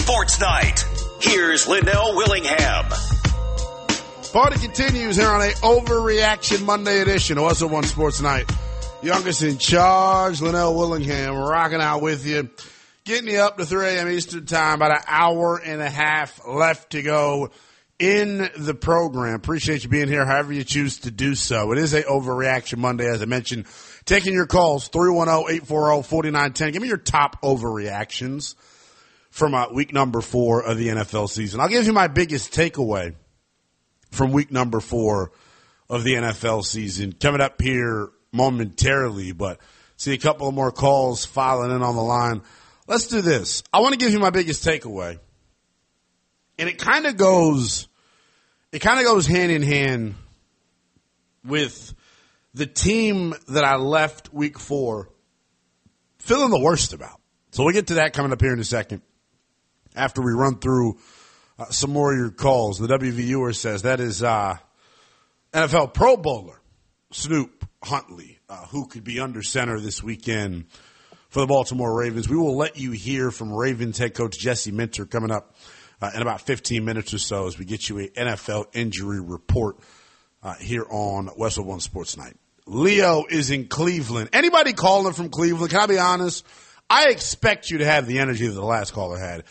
Sports Night. Here's Linnell Willingham. Party continues here on a Overreaction Monday edition of Also One Sports Night. Youngest in charge, Linnell Willingham, rocking out with you. Getting you up to 3 a.m. Eastern Time, about an hour and a half left to go in the program. Appreciate you being here, however you choose to do so. It is a Overreaction Monday, as I mentioned. Taking your calls, 310-840-4910. Give me your top overreactions from week number 4 of the NFL season. I'll give you my biggest takeaway from week number 4 of the NFL season coming up here momentarily, but see a couple of more calls filing in on the line. Let's do this. I want to give you my biggest takeaway, and it kind of goes hand in hand with the team that I left week 4 feeling the worst about. So we'll get to that coming up here in a second after we run through some more of your calls. The WVUer says that is NFL Pro Bowler Snoop Huntley, who could be under center this weekend for the Baltimore Ravens. We will let you hear from Ravens head coach Jesse Minter coming up in about 15 minutes or so as we get you an NFL injury report here on Westwood One Sports Night. Leo is in Cleveland. Anybody calling from Cleveland? Can I be honest? I expect you to have the energy that the last caller had.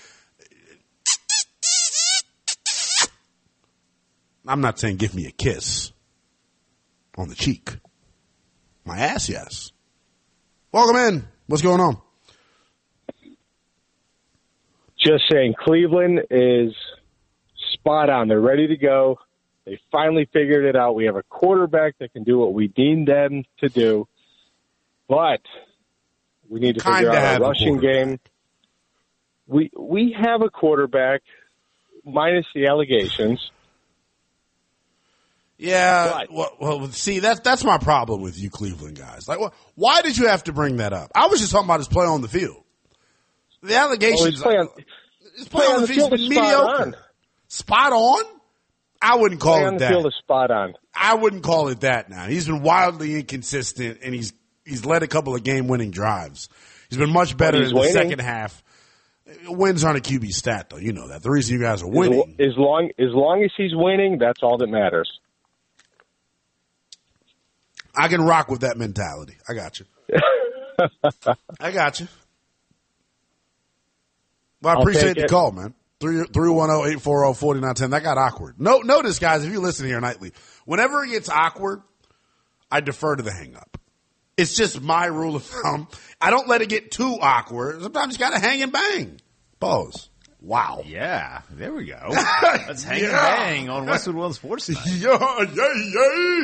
I'm not saying give me a kiss on the cheek. My ass, yes. Welcome in. What's going on? Just saying, Cleveland is spot on. They're ready to go. They finally figured it out. We have a quarterback that can do what we deemed them to do, but we need to figure out a rushing game. We have a quarterback, minus the allegations. Yeah, well, see, that's my problem with you Cleveland guys. Like, why did you have to bring that up? I was just talking about his play on the field. The allegations. His play on the field is mediocre. Spot on? I wouldn't call it that. The field is spot on. I wouldn't call it that now. He's been wildly inconsistent, and he's led a couple of game-winning drives. He's been much better in the second half. Wins aren't a QB stat, though. You know that. The reason you guys are winning. As long as he's winning, that's all that matters. I can rock with that mentality. I got you. I got you. Well, I appreciate the call, man. 310-840-4910. That got awkward. Notice, guys, if you listen here nightly, whenever it gets awkward, I defer to the hang-up. It's just my rule of thumb. I don't let it get too awkward. Sometimes you got to hang and bang. Pause. Wow. Yeah, there we go. Let's hang and bang on Westwood One Sports Night. Yeah.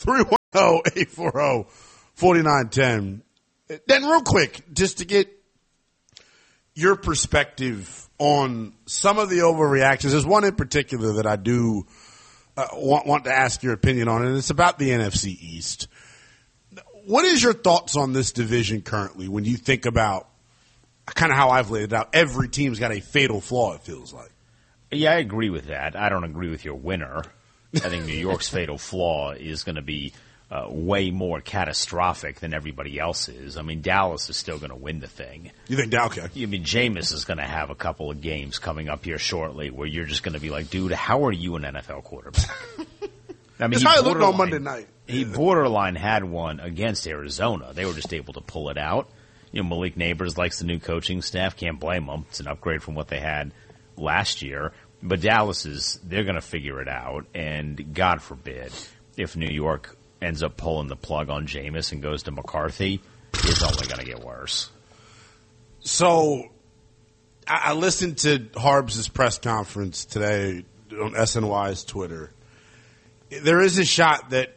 310-840-4910. Then real quick, just to get your perspective on some of the overreactions. There's one in particular that I do want to ask your opinion on, and it's about the NFC East. What is your thoughts on this division currently when you think about kind of how I've laid it out? Every team's got a fatal flaw, it feels like. Yeah, I agree with that. I don't agree with your winner. I think New York's fatal flaw is going to be way more catastrophic than everybody else's. I mean, Dallas is still going to win the thing. You think Dallas? Okay. I mean, Jameis is going to have a couple of games coming up here shortly where you're just going to be like, dude, how are you an NFL quarterback? I mean, that's how it looked on Monday night. He borderline had one against Arizona. They were just able to pull it out. You know, Malik Neighbors likes the new coaching staff. Can't blame them. It's an upgrade from what they had last year. But Dallas they're going to figure it out. And God forbid if New York ends up pulling the plug on Jameis and goes to McCarthy, it's only going to get worse. So I listened to Harbs' press conference today on SNY's Twitter. There is a shot that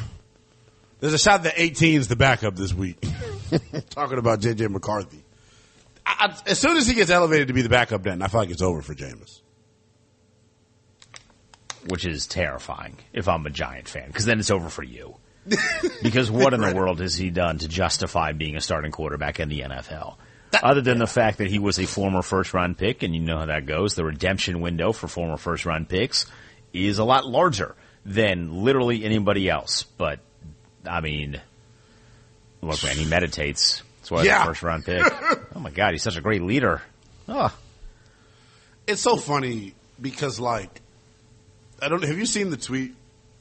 18 is the backup this week. Talking about J.J. McCarthy. As soon as he gets elevated to be the backup, then I feel like it's over for Jameis. Which is terrifying if I'm a Giant fan, because then it's over for you. Because what in the world has he done to justify being a starting quarterback in the NFL? Other than the fact that he was a former first-round pick, and you know how that goes, the redemption window for former first-round picks is a lot larger than literally anybody else. But, I mean, look, man, he meditates. That's why he's a first-round pick. Oh, my God, he's such a great leader. Oh. It's so funny because, like, have you seen the tweet?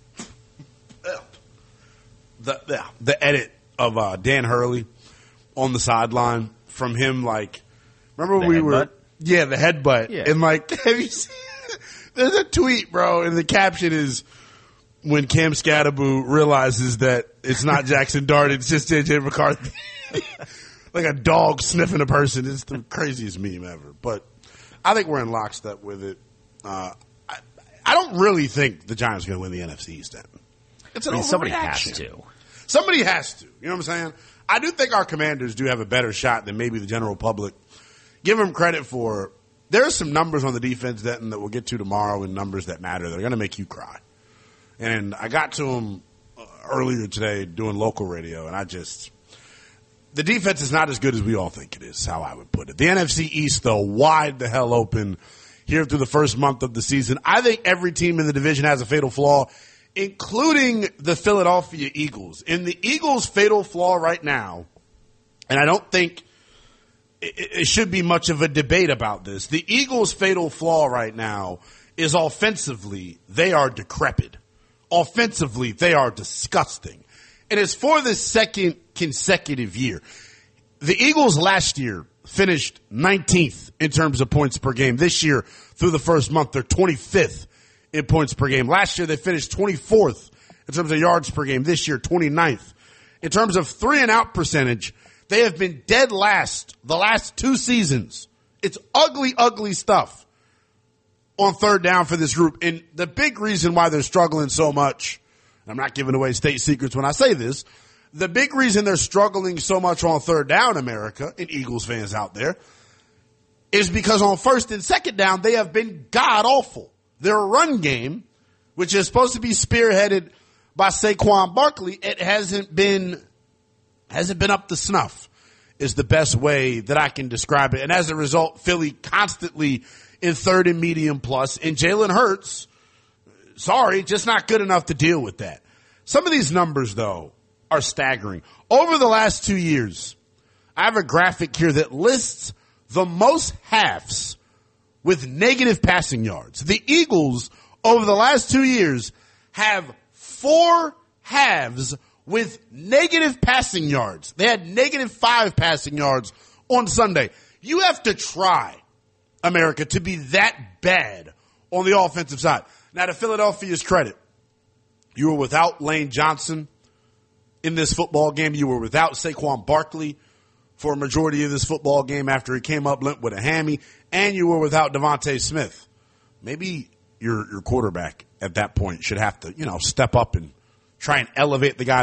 The edit of Dan Hurley on the sideline from him, like, remember when we were, the headbutt. Yeah. And, like, have you seen, there's a tweet, bro, and the caption is, when Cam Scatterbo realizes that it's not Jackson Dart, it's just J.J. McCarthy. Like a dog sniffing a person. It's the craziest meme ever. But I think we're in lockstep with it. I don't really think the Giants are going to win the NFC East. It's an overreaction. Somebody has to. Somebody has to. You know what I'm saying? I do think our Commanders do have a better shot than maybe the general public. Give them credit for. There are some numbers on the defense that we'll get to tomorrow, and numbers that matter. They're going to make you cry. And I got to them earlier today doing local radio, and the defense is not as good as we all think it is, how I would put it. The NFC East, though, wide the hell open here through the first month of the season. I think every team in the division has a fatal flaw, including the Philadelphia Eagles. And the Eagles' fatal flaw right now, and I don't think it should be much of a debate about this, the Eagles' fatal flaw right now is offensively, they are decrepit. Offensively, they are disgusting. And it's for the second consecutive year. The Eagles last year finished 19th in terms of points per game. This year, through the first month, they're 25th in points per game. Last year, they finished 24th in terms of yards per game. This year, 29th. In terms of 3-and-out percentage, they have been dead last the last 2 seasons. It's ugly, ugly stuff on third down for this group. And the big reason why they're struggling so much, I'm not giving away state secrets when I say this, the big reason they're struggling so much on third down, America, and Eagles fans out there, is because on first and second down, they have been god-awful. Their run game, which is supposed to be spearheaded by Saquon Barkley, it hasn't been up to snuff, is the best way that I can describe it. And as a result, Philly constantly in third and medium plus, and Jalen Hurts, sorry, just not good enough to deal with that. Some of these numbers, though, are staggering. Over the last 2 years, I have a graphic here that lists the most halves with negative passing yards. The Eagles, over the last 2 years, have 4 halves with negative passing yards. They had -5 passing yards on Sunday. You have to try, America, to be that bad on the offensive side. Now, to Philadelphia's credit, you were without Lane Johnson in this football game. You were without Saquon Barkley for a majority of this football game after he came up limp with a hammy, and you were without Devontae Smith. Maybe your quarterback at that point should have to, step up and try and elevate the guy